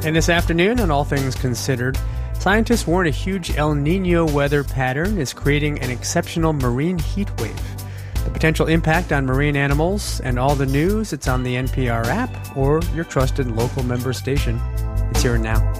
And this afternoon, on All Things Considered, scientists warn a huge El Nino weather pattern is creating an exceptional marine heat wave. The potential impact on marine animals and all the news, it's on the NPR app or your trusted local member station. It's here and now.